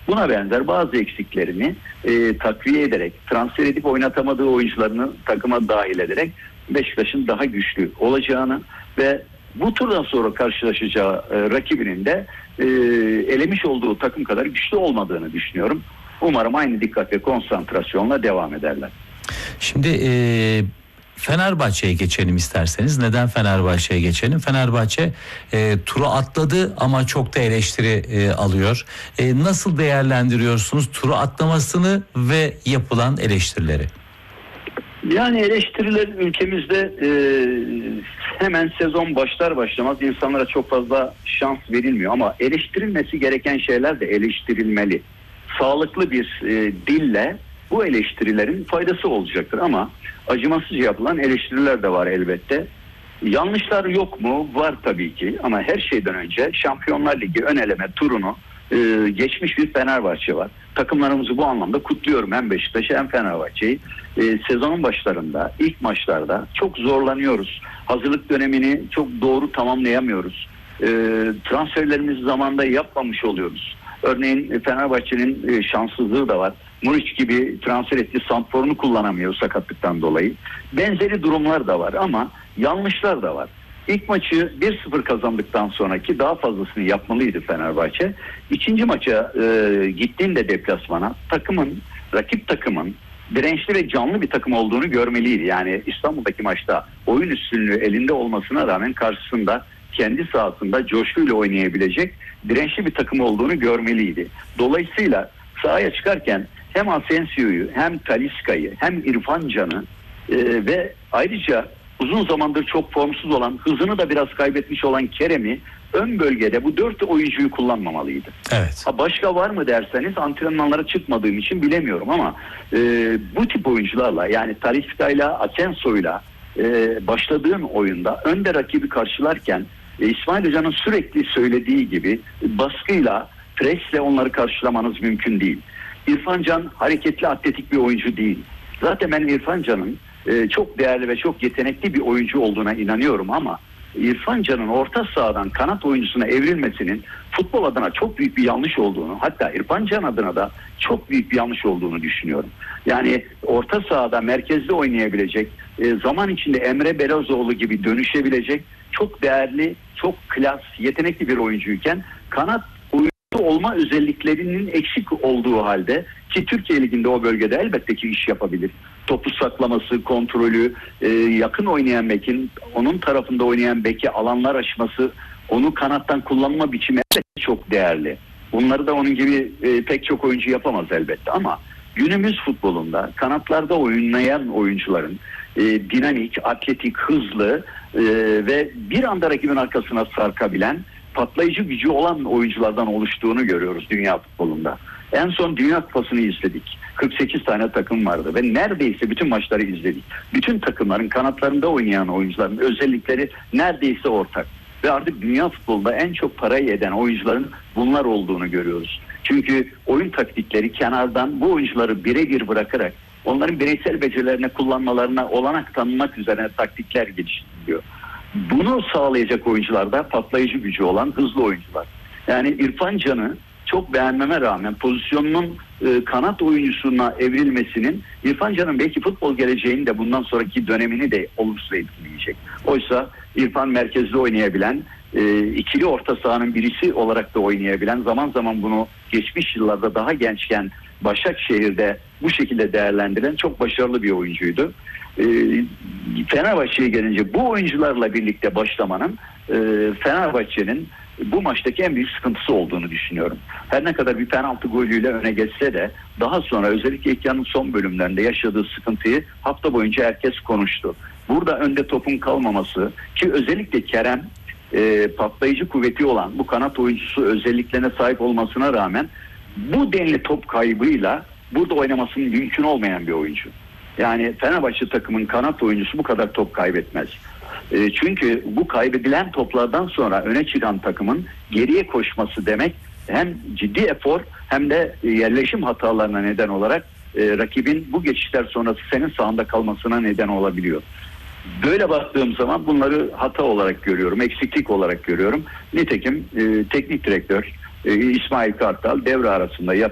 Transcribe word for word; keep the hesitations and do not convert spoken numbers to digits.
Buna benzer bazı eksiklerini e, takviye ederek, transfer edip oynatamadığı oyuncularını takıma dahil ederek Beşiktaş'ın daha güçlü olacağını ve bu turdan sonra karşılaşacağı e, rakibinin de e, elemiş olduğu takım kadar güçlü olmadığını düşünüyorum. Umarım aynı dikkat ve konsantrasyonla devam ederler. Şimdi e, Fenerbahçe'ye geçelim isterseniz. Neden Fenerbahçe'ye geçelim? Fenerbahçe e, turu atladı ama çok da eleştiri e, alıyor. E, nasıl değerlendiriyorsunuz turu atlamasını ve yapılan eleştirileri? Yani eleştiriler ülkemizde e, hemen sezon başlar başlamaz insanlara çok fazla şans verilmiyor ama eleştirilmesi gereken şeyler de eleştirilmeli. Sağlıklı bir e, dille bu eleştirilerin faydası olacaktır ama acımasızca yapılan eleştiriler de var elbette. Yanlışlar yok mu? Var tabii ki ama her şeyden önce Şampiyonlar Ligi ön eleme turunu e, geçmiş bir Fenerbahçe var. Takımlarımızı bu anlamda kutluyorum, hem Beşiktaş'ı hem Fenerbahçe'yi. E, sezonun başlarında, ilk maçlarda çok zorlanıyoruz. Hazırlık dönemini çok doğru tamamlayamıyoruz. E, transferlerimizi zamanında yapmamış oluyoruz. Örneğin Fenerbahçe'nin e, şanssızlığı da var. Muriç gibi transfer ettiği santrforunu kullanamıyor sakatlıktan dolayı. Benzeri durumlar da var ama yanlışlar da var. İlk maçı bir sıfır kazandıktan sonraki daha fazlasını yapmalıydı Fenerbahçe. İkinci maça e, gittiğinde deplasmana takımın, rakip takımın dirençli ve canlı bir takım olduğunu görmeliydi. Yani İstanbul'daki maçta oyun üstünlüğü elinde olmasına rağmen karşısında kendi sahasında coşkuyla oynayabilecek dirençli bir takım olduğunu görmeliydi. Dolayısıyla sahaya çıkarken hem Asensio'yu hem Talisca'yı hem İrfan Can'ı e, ve ayrıca uzun zamandır çok formsuz olan, hızını da biraz kaybetmiş olan Kerem'i ön bölgede bu dört oyuncuyu kullanmamalıydı. Evet. Ha, başka var mı derseniz antrenmanlara çıkmadığım için bilemiyorum ama e, bu tip oyuncularla yani Talisca'yla Asensio'yla e, başladığın oyunda önde rakibi karşılarken e, İsmail Hoca'nın sürekli söylediği gibi baskıyla, presle onları karşılamanız mümkün değil. İrfan Can hareketli, atletik bir oyuncu değil. Zaten ben İrfan Can'ın e, çok değerli ve çok yetenekli bir oyuncu olduğuna inanıyorum ama İrfan Can'ın orta sahadan kanat oyuncusuna evrilmesinin futbol adına çok büyük bir yanlış olduğunu, hatta İrfan Can adına da çok büyük bir yanlış olduğunu düşünüyorum. Yani orta sahada merkezde oynayabilecek, e, zaman içinde Emre Belözoğlu gibi dönüşebilecek çok değerli, çok klas, yetenekli bir oyuncuyken kanat olma özelliklerinin eksik olduğu halde, ki Türkiye Ligi'nde o bölgede elbette ki iş yapabilir. Topu saklaması, kontrolü, e, yakın oynayan bekin, onun tarafında oynayan beki alanlar aşması, onu kanattan kullanma biçimi elbette çok değerli. Bunları da onun gibi e, pek çok oyuncu yapamaz elbette ama günümüz futbolunda kanatlarda oynayan oyuncuların e, dinamik, atletik, hızlı e, ve bir anda rakibin arkasına sarkabilen, patlayıcı gücü olan oyunculardan oluştuğunu görüyoruz dünya futbolunda. En son Dünya Kupası'nı izledik. kırk sekiz tane takım vardı ve neredeyse bütün maçları izledik. Bütün takımların kanatlarında oynayan oyuncuların özellikleri neredeyse ortak. Ve artık dünya futbolunda en çok parayı eden oyuncuların bunlar olduğunu görüyoruz. Çünkü oyun taktikleri kenardan bu oyuncuları birebir bırakarak onların bireysel becerilerini kullanmalarına olanak tanımak üzerine taktikler geliştiriliyor. Bunu sağlayacak oyuncular da patlayıcı gücü olan hızlı oyuncular. Yani İrfan Can'ı çok beğenmeme rağmen pozisyonunun e, kanat oyuncusuna evrilmesinin İrfan Can'ın belki futbol geleceğini de bundan sonraki dönemini de olumsuz etkileyecek. Oysa İrfan merkezde oynayabilen, e, ikili orta sahanın birisi olarak da oynayabilen, zaman zaman bunu geçmiş yıllarda daha gençken Başakşehir'de bu şekilde değerlendiren çok başarılı bir oyuncuydu. E, Fenerbahçe'ye gelince bu oyuncularla birlikte başlamanın e, Fenerbahçe'nin bu maçtaki en büyük sıkıntısı olduğunu düşünüyorum. Her ne kadar bir penaltı golüyle öne geçse de daha sonra özellikle ilk yarının son bölümlerinde yaşadığı sıkıntıyı hafta boyunca herkes konuştu. Burada önde topun kalmaması, ki özellikle Kerem e, patlayıcı kuvveti olan bu kanat oyuncusu özelliklerine sahip olmasına rağmen bu denli top kaybıyla burada oynamasının mümkün olmayan bir oyuncu. Yani Fenerbahçe takımın kanat oyuncusu bu kadar top kaybetmez. E, çünkü bu kaybedilen toplardan sonra öne çıkan takımın geriye koşması demek hem ciddi efor hem de yerleşim hatalarına neden olarak e, rakibin bu geçişler sonrası senin sahanda kalmasına neden olabiliyor. Böyle baktığım zaman bunları hata olarak görüyorum, eksiklik olarak görüyorum. Nitekim e, teknik direktör e, İsmail Kartal devre arasında yap